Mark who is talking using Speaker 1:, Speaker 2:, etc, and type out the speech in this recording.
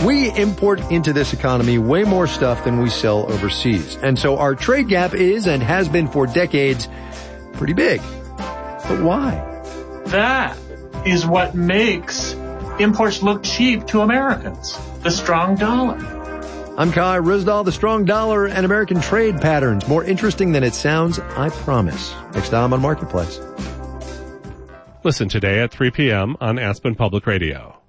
Speaker 1: We import into this economy way more stuff than we sell overseas. And so our trade gap is and has been for decades pretty big. But why?
Speaker 2: That is what makes imports look cheap to Americans. The strong dollar.
Speaker 1: I'm Kai Ryssdal. The strong dollar and American trade patterns. More interesting than it sounds, I promise. Next time on Marketplace.
Speaker 3: Listen today at 3 p.m. on Aspen Public Radio.